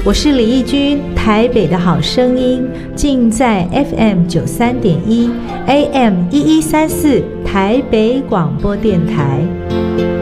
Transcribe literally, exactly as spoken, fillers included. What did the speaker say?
我是李义君，台北的好声音尽在 F M 九三点一 A M 一一三四台北广播电台。